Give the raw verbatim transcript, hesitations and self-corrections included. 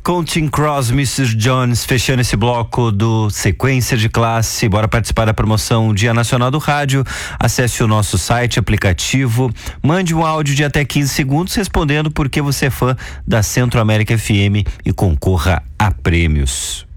Counting Cross, missus Jones, fechando esse bloco do Sequência de Classe. Bora participar da promoção Dia Nacional do Rádio. Acesse o nosso site, aplicativo, mande um áudio de até quinze segundos respondendo por que você é fã da Centro América F M e concorra a prêmios.